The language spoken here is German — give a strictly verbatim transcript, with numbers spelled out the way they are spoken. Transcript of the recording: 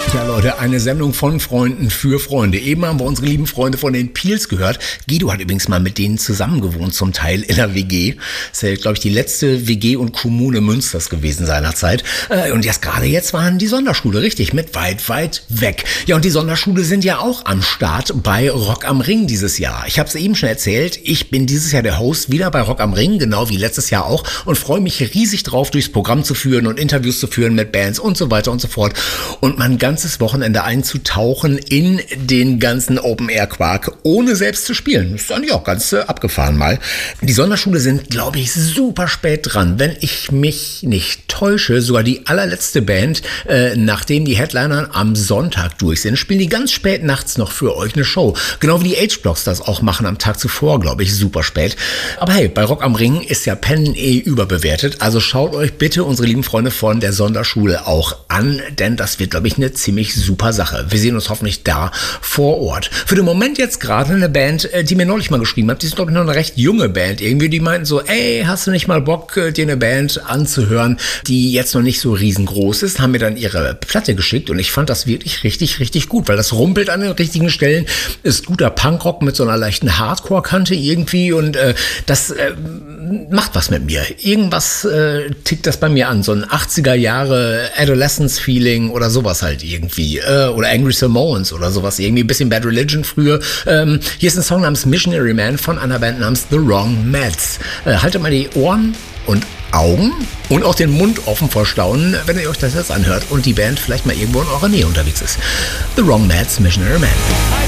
Ja Leute, eine Sendung von Freunden für Freunde. Eben haben wir unsere lieben Freunde von den Peels gehört. Guido hat übrigens mal mit denen zusammen gewohnt, zum Teil in der W G. Das ist ja, glaube ich, die letzte W G und Kommune Münsters gewesen seinerzeit. Und jetzt gerade jetzt waren die Sonderschule, richtig, mit weit, weit weg. Ja, und die Sonderschule sind ja auch am Start bei Rock am Ring dieses Jahr. Ich habe es eben schon erzählt, ich bin dieses Jahr der Host wieder bei Rock am Ring, genau wie letztes Jahr auch, und freue mich riesig drauf, durchs Programm zu führen und Interviews zu führen mit Bands und so weiter und so fort. Und man ganz Wochenende einzutauchen in den ganzen Open-Air-Quark, ohne selbst zu spielen. Das ist eigentlich auch ganz äh, abgefahren mal. Die Sonderschule sind, glaube ich, super spät dran. Wenn ich mich nicht täusche, sogar die allerletzte Band, äh, nachdem die Headliner am Sonntag durch sind, spielen die ganz spät nachts noch für euch eine Show. Genau wie die H-Blocks das auch machen am Tag zuvor, glaube ich, super spät. Aber hey, bei Rock am Ring ist ja Pennen eh überbewertet. Also schaut euch bitte unsere lieben Freunde von der Sonderschule auch an, denn das wird, glaube ich, eine ziemlich super Sache. Wir sehen uns hoffentlich da vor Ort. Für den Moment jetzt gerade eine Band, die mir neulich mal geschrieben hat, die ist, glaube ich, noch eine recht junge Band irgendwie, die meinten so, ey, hast du nicht mal Bock, dir eine Band anzuhören, die jetzt noch nicht so riesengroß ist, haben mir dann ihre Platte geschickt und ich fand das wirklich richtig, richtig gut, weil das rumpelt an den richtigen Stellen, ist guter Punkrock mit so einer leichten Hardcore-Kante irgendwie und äh, das äh, macht was mit mir. Irgendwas äh, tickt das bei mir an, so ein achtziger Jahre Adolescence-Feeling oder sowas halt irgendwie. Oder Angry Samoans oder sowas, irgendwie ein bisschen Bad Religion früher. Ähm, hier ist ein Song namens Missionary Man von einer Band namens The Wrong Mats. Äh, haltet mal die Ohren und Augen und auch den Mund offen vor Staunen, wenn ihr euch das jetzt anhört und die Band vielleicht mal irgendwo in eurer Nähe unterwegs ist. The Wrong Mats, Missionary Man.